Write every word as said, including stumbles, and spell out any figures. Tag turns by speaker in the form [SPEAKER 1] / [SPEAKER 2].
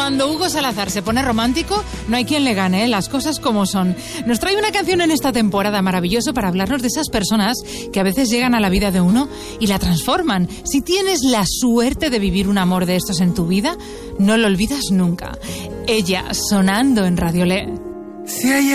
[SPEAKER 1] Cuando Hugo Salazar se pone romántico, no hay quien le gane, ¿eh? Las cosas como son. Nos trae una canción en esta temporada maravilloso para hablarnos de esas personas que a veces llegan a la vida de uno y la transforman. Si tienes la suerte de vivir un amor de estos en tu vida, no lo olvidas nunca. Ella, sonando en Radio Le.
[SPEAKER 2] Si hay